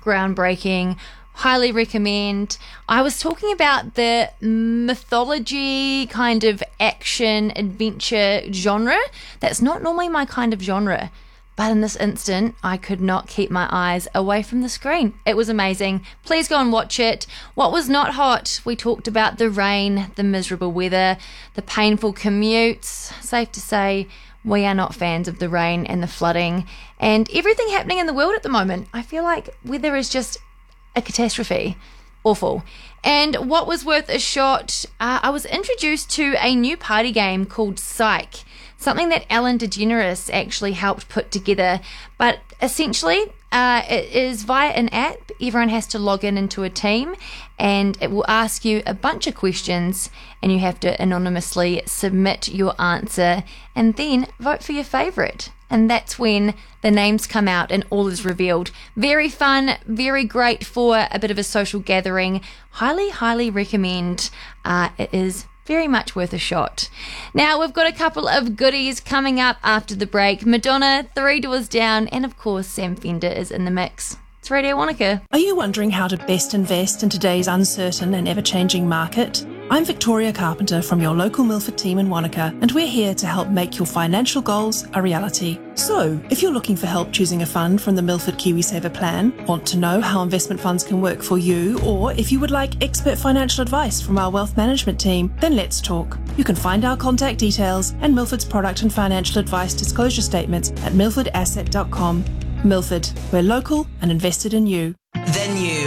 groundbreaking. Highly recommend. I was talking about the mythology kind of action adventure genre. That's not normally my kind of genre. But in this instant, I could not keep my eyes away from the screen. It was amazing. Please go and watch it. What was not hot? We talked about the rain, the miserable weather, the painful commutes. Safe to say, we are not fans of the rain and the flooding and everything happening in the world at the moment. I feel like weather is just a catastrophe. Awful. And what was worth a shot? I was introduced to a new party game called Psych. Something that Ellen DeGeneres actually helped put together. But essentially, it is via an app. Everyone has to log in into a team and it will ask you a bunch of questions and you have to anonymously submit your answer and then vote for your favourite. And that's when the names come out and all is revealed. Very fun, very great for a bit of a social gathering. Highly, highly recommend. It is very much worth a shot. Now, we've got a couple of goodies coming up after the break. Madonna, Three Doors Down, and of course, Sam Fender is in the mix. It's Radio Wanaka. Are you wondering how to best invest in today's uncertain and ever-changing market? I'm Victoria Carpenter from your local Milford team in Wanaka, and we're here to help make your financial goals a reality. So, if you're looking for help choosing a fund from the Milford KiwiSaver plan, want to know how investment funds can work for you, or if you would like expert financial advice from our wealth management team, then let's talk. You can find our contact details and Milford's product and financial advice disclosure statements at milfordasset.com. Milford, we're local and invested in you. The new